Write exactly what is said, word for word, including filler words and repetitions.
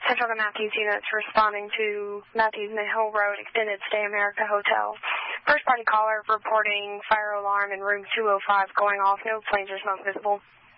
Central to Matthews units responding to Matthews Mill Road Extended Stay America Hotel. First party caller reporting fire alarm in room two oh five going off. No flames or smoke visible.